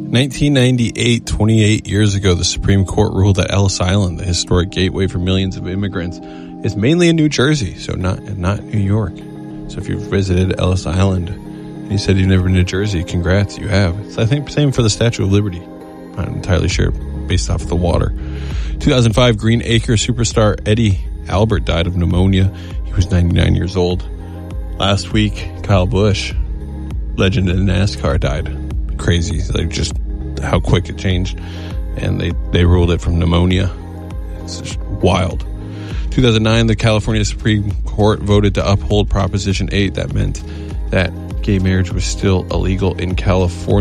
1998, 28 years ago, the Supreme Court ruled that Ellis Island, the historic gateway for millions of immigrants, is mainly in New Jersey, so not New York. So if you've visited Ellis Island and you said you've never been to Jersey, congrats, you have. It's, I think, same for the Statue of Liberty. I'm not entirely sure, based off the water. 2005, Green Acres superstar Eddie Albert died of pneumonia. He was 99 years old. Last week, Kyle Busch, legend in NASCAR, died. Crazy, like just how quick it changed, and they ruled it from pneumonia. It's just wild. 2009, the California Supreme Court voted to uphold Proposition 8. That meant that gay marriage was still illegal in California.